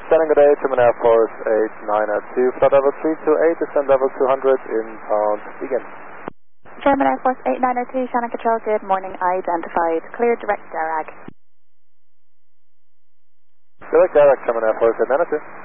Standing good day, German Air Force 8902, flight level 328, descend level 200, inbound, begin. German Air Force 8902, Shannon Control, good morning, identified. Clear direct Darag. Direct Darag, German Air Force 8902.